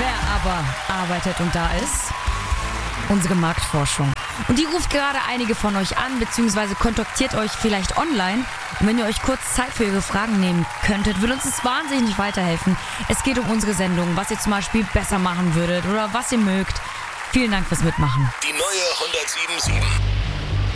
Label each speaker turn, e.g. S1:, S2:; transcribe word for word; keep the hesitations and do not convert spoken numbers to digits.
S1: Wer aber arbeitet und da ist? Unsere Marktforschung. Und die ruft gerade einige von euch an, beziehungsweise kontaktiert euch vielleicht online. Und wenn ihr euch kurz Zeit für ihre Fragen nehmen könntet, würde uns das wahnsinnig weiterhelfen. Es geht um unsere Sendung, was ihr zum Beispiel besser machen würdet oder was ihr mögt. Vielen Dank fürs Mitmachen.
S2: Die neue hundertsieben Komma sieben.